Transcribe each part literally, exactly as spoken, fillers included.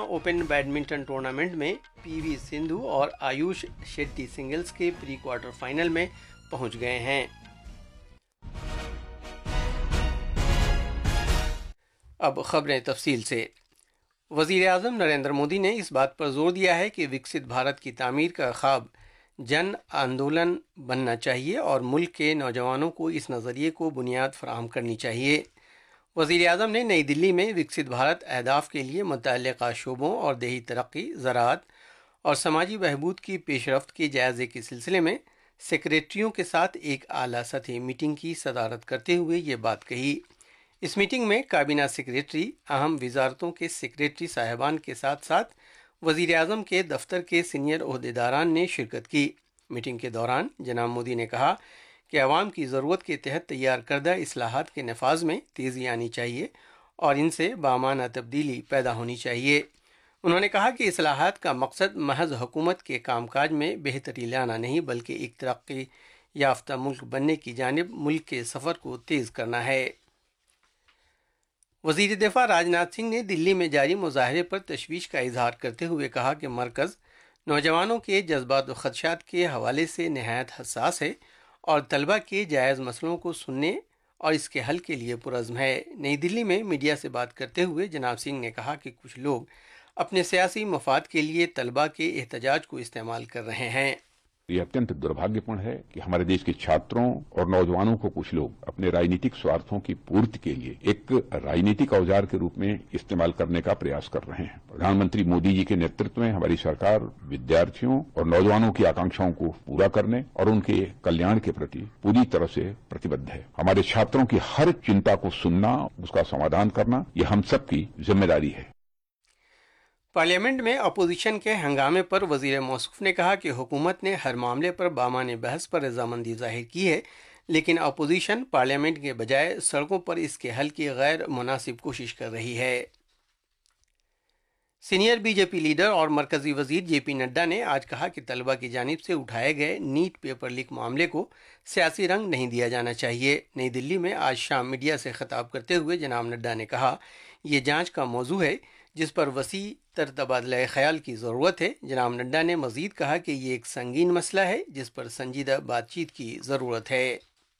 Open badminton tournament में PV Sindhu और Ayush Shetty singles के प्री क्वार्टर फाइनल में पहुंच गए हैं। अब खबरें तफसील से। वज़ीर आज़म नरेंद्र मोदी ने इस बात पर जोर दिया है कि विकसित भारत की तामीर का ख्वाब जन आंदोलन बनना चाहिए और मुल्क के नौजवानों को इस नज़रिए को बुनियाद फराहम करनी चाहिए। वज़ीर आज़म ने नई दिल्ली में विकसित भारत अहदाफ के लिए मुतअल्लिक़ा शोबों और देही तरक्की, ज़राअत और समाजी बहबूद की पेशरफ्त के जायज़े के सिलसिले में सेक्रेटरियों के साथ एक आला सतही मीटिंग की सदारत करते हुए ये बात कही। इस मीटिंग में काबीना सेक्रेटरी, अहम वजारतों के सेक्रेटरी साहिबान के साथ साथ वज़ीर आज़म के दफ्तर के सीनियर ओहदेदारान ने शिरकत की। मीटिंग के दौरान जनाब मोदी ने कहा कि अवाम की ज़रूरत के तहत तैयार करदा इस्लाहात के नफाज में तेज़ी आनी चाहिए और इनसे बामाना तब्दीली पैदा होनी चाहिए। उन्होंने कहा कि इस्लाहात का मकसद महज हुकूमत के कामकाज में बेहतरी लाना नहीं बल्कि एक तरक्की याफ्ता मुल्क बनने की जानिब मुल्क के सफ़र को तेज़ करना है। वज़ीर दिफा राजनाथ सिंह ने दिल्ली में जारी मुजाहरे पर तशवीश का इजहार करते हुए कहा कि मरकज़ नौजवानों के जज्बात व खदशात के हवाले से नहायत हसास है और तलबा के जायज़ मसलों को सुनने और इसके हल के लिए पुरज़्म है। नई दिल्ली में मीडिया से बात करते हुए जनाब सिंह ने कहा कि कुछ लोग अपने सियासी मफाद के लिए तलबा के एहतजाज को इस्तेमाल कर रहे हैं। ये अत्यंत दुर्भाग्यपूर्ण है कि हमारे देश के छात्रों और नौजवानों को कुछ लोग अपने राजनीतिक स्वार्थों की पूर्ति के लिए एक राजनीतिक औजार के रूप में इस्तेमाल करने का प्रयास कर रहे हैं। प्रधानमंत्री मोदी जी के नेतृत्व में हमारी सरकार विद्यार्थियों और नौजवानों की आकांक्षाओं को पूरा करने और उनके कल्याण के प्रति पूरी तरह से प्रतिबद्ध है। हमारे छात्रों की हर चिंता को सुनना, उसका समाधान करना, ये हम सबकी जिम्मेदारी है। पार्लियामेंट में अपोजिशन के हंगामे पर वज़ीर मौसूफ ने कहा कि हुकूमत ने हर मामले पर बामाने बहस पर रजामंदी जाहिर की है, लेकिन अपोजिशन पार्लियामेंट के बजाय सड़कों पर इसके हल की गैर मुनासिब कोशिश कर रही है। सीनियर बीजेपी लीडर और मरकजी वजीर जे पी नड्डा ने आज कहा कि तलबा की जानिब से उठाए गए नीट पेपर लीक मामले को सियासी रंग नहीं दिया जाना चाहिए। नई दिल्ली में आज शाम मीडिया से खिताब करते हुए जनाब नड्डा ने कहा ये जांच का मौजू है जिस पर वसी तर तबादला ख्याल की ज़रूरत है। जनाब नड्डा ने मज़ीद कहा कि ये एक संगीन मसला है जिस पर संजीदा बातचीत की ज़रूरत है।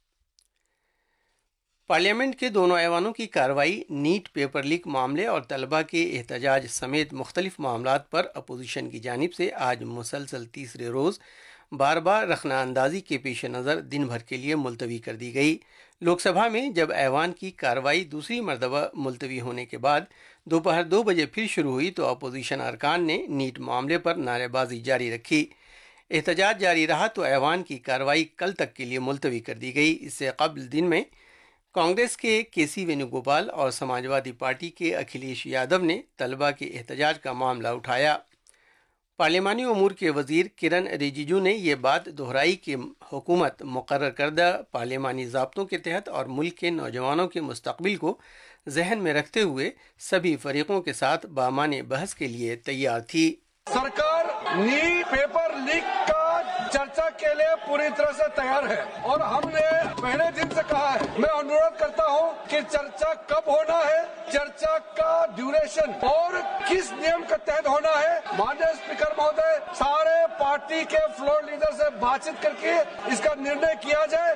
पार्लियामेंट के दोनों ऐवानों की कार्रवाई नीट पेपर लीक मामले और तलबा के एहतजाज समेत मुख्तलिफ मामलात पर अपोजिशन की जानिब से आज मुसलसल तीसरे रोज़ बार बार रखना अंदाजी के पेश नज़र दिन भर के लिए मुलतवी कर दी गई। लोकसभा में जब ऐवान की कार्रवाई दूसरी मरतबा मुलतवी होने के बाद दोपहर दो बजे फिर शुरू हुई तो अपोजिशन अरकान ने नीट मामले पर नारेबाजी जारी रखी। एहतजाज जारी रहा तो ऐवान की कार्रवाई कल तक के लिए मुलतवी कर दी गई। इससे कबल दिन में कांग्रेस के के सी वेणुगोपाल और समाजवादी पार्टी के अखिलेश यादव ने तलबा के एहतजाज का मामला उठाया। पार्लिमानी उमूर के वजीर किरण रिजिजू ने यह बात दोहराई कि हुकूमत मुकर्रर करदा पार्लिमानी ज़ाब्तों के तहत और मुल्क के नौजवानों के मुस्तकबिल को जहन में रखते हुए सभी फरीकों के साथ बामाने बहस के लिए तैयार थी। सरकार नीट पेपर लीक का चर्चा के लिए पूरी तरह से तैयार है और हमने पहले दिन से कहा है, मैं अनुरोध करता हूं कि चर्चा कब होना है, चर्चा का ड्यूरेशन और किस नियम के तहत होना है। माननीय स्पीकर महोदय, सारे पार्टी के फ्लोर लीडर से बातचीत करके इसका निर्णय किया जाए।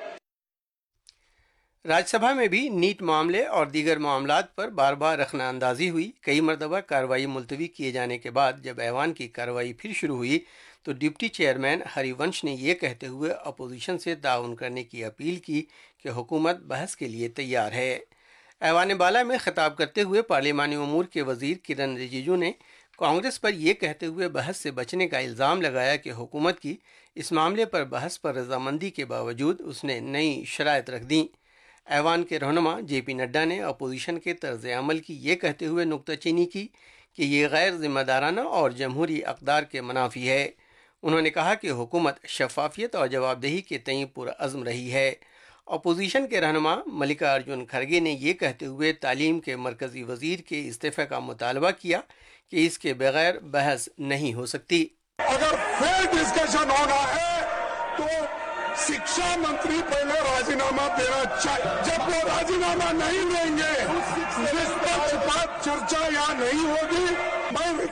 राज्यसभा में भी नीट मामले और दीगर मामलात पर बार बार रखना अंदाजी हुई। कई मरतबा कार्रवाई मुलतवी किए जाने के बाद जब ऐवान की कार्रवाई फिर शुरू हुई तो डिप्टी चेयरमैन हरिवंश ने यह कहते हुए अपोजिशन से ताउन करने की अपील की कि हुकूमत बहस के लिए तैयार है। ऐवान बाला में खिताब करते हुए पार्लिमानी उमूर के वजीर किरण रिजिजू ने कांग्रेस पर यह कहते हुए बहस से बचने का इल्ज़ाम लगाया कि हुकूमत की इस मामले पर बहस पर रजामंदी के बावजूद उसने नई शराइत रख दी। ऐवान के रहनुमा जे पी नड्डा ने अपोजिशन के तर्ज अमल की ये कहते हुए नुक्ताचीनी की कि ये गैर जिम्मेदाराना और जमहूरी अक़दार के मुनाफी है। उन्होंने कहा कि हुकूमत शफाफियत और जवाबदेही के तईं पुरअज़्म रही है। अपोजिशन के रहनुमा मल्लिकार्जुन खड़गे ने यह कहते हुए तालीम के मरकजी वजीर के इस्तीफ़े का मुतालबा किया कि इसके बगैर बहस नहीं हो सकती। अगर फेयर डिस्कशन होना है तो शिक्षा मंत्री पहले राजीनामा देना चाहिए। जब वो राजीनामा नहीं देंगे, निष्पक्ष बात चर्चा यहाँ नहीं होगी। मैं